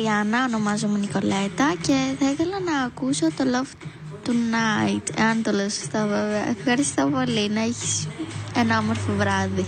Μαριάννα, ονομάζομαι Νικολέτα και θα ήθελα να ακούσω το Love Tonight, εάν το λέω σωστά βέβαια. Ευχαριστώ πολύ, να έχεις ένα όμορφο βράδυ.